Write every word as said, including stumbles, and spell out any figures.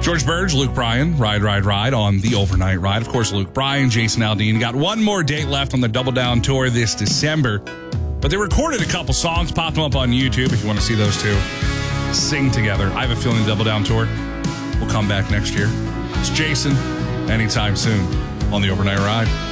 George Burge, Luke Bryan, Ride, Ride, Ride on the Overnight Ride. Of course, Luke Bryan, Jason Aldean. Got one more date left on the Double Down Tour this December. But they recorded a couple songs, popped them up on YouTube if you want to see those two sing together. I have a feeling the Double Down Tour will come back next year. It's Jason, anytime soon on the Overnight Ride.